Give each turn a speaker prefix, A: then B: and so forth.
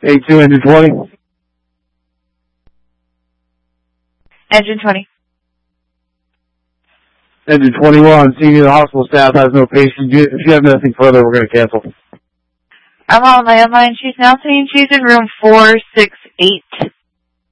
A: A2, engine 20.
B: Engine 20.
A: Engine 21, senior hospital staff has no patient. If you have nothing further, we're going to cancel.
B: I'm on landline. She's now saying she's in room 468.